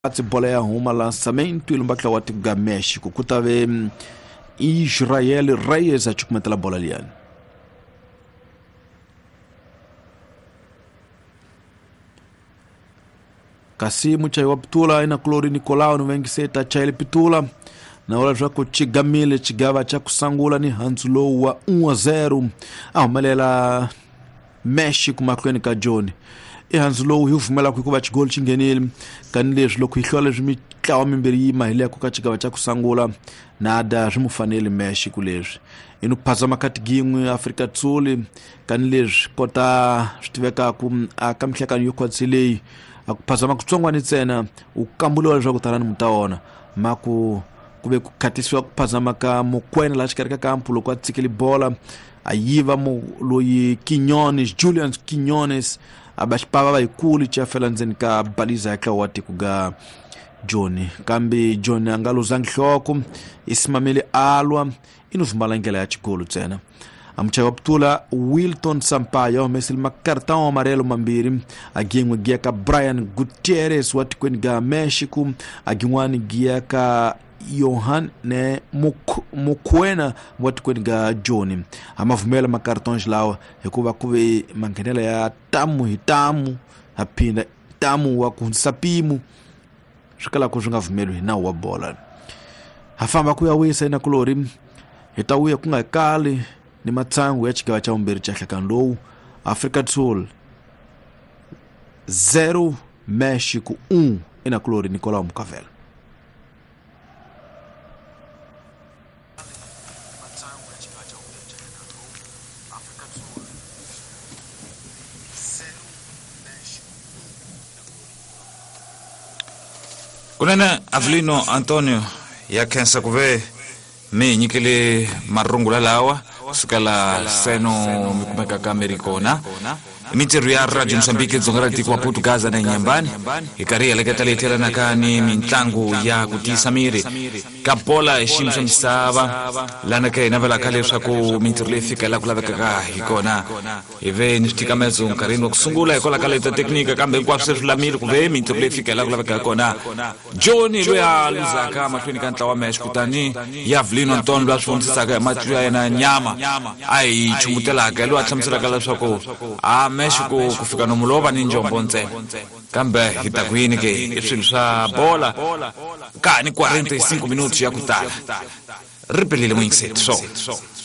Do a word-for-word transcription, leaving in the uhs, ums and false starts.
Ati bola ya huma lançamento ele mbakla wati ga México kutave Israel Reyes a chukumetela bola liani. Kasimu cha waptula ina Klori Nicolau no vengi seta cha ele pitula na wala jako chigamile chigava cha kusangula ni Hanzulo wa um a zero au malela México makweni ka Johnny e Hanzulo huvumela kuikuba chigol chingenile kanile jlo kuihlola jimi klawa mimberi mahile kuka chigava cha kusangula nada jimufanele México leje inu pazama kati gimwe Afrika tsuli kanile kota jitiveka ku akamhleka nyukwa tsilei akupazama kutsongwa ni tsena ukambuliwa jwa kutarani mutaona maku kube kukatiswa kupazama ka mokwena la chikarika kampulo kwa tsikili bola ayiva mo loyi Quiñones Julian Quiñones abashipava baikuli cha felanzeni ka baliza yaka wati kuga Johnny kambi Johnny angalo zangloko isimamele alwa inuvumbala ngela ya chikolo tsena amcha waptula Wilton Sampaio mesil makartão amarelo mambiri agingwe giaka Brian Gutierrez wati kweni ga México agingwani giaka Johan ne Mokwena wati kweni ga Johnny amavumela makartões lawa hekuba kube mangenela ya tamu hitamu hapinda tamu wa kunsapimu shikala kujunga vumelo hina wa bola hafamba kuya wisa ina Klori hitawuya kunga kali ni matsangu ya chigawa cha umberi cha hlakandou Africa Sul zero México um ina Klori Nicolau Mukavela. Kunena Avelino Antonio ya kensa kuve me nyikele marungula lawa sukala seno mikumeka kamerikona mitiru ya Radio Msambiki zongarati kwa putu Gaza na nyambani ikaria leketale tela nakani mintlangu ya kutisamiri kapola eshimsho msaba lana ke navela kale shako mitiru lefika la kula kaka ikona eve nishtika mezo nkarino kusungula ikola kale ta teknika kambe kwa sefla miri kuve mitiru lefika la kula kaka ikona Johnny loya luzaka matweni kantla wa meshkutani ya Avelino Antonio blas fontsaka matria na nyama ai chumutela kalo atsamsira kala shako a México kufika no muloba ni njombo ntsena kambe hitakwini ke iswilo swa bola ka ni quarenta e cinco minutos ya kutala ripelile mwingisethi so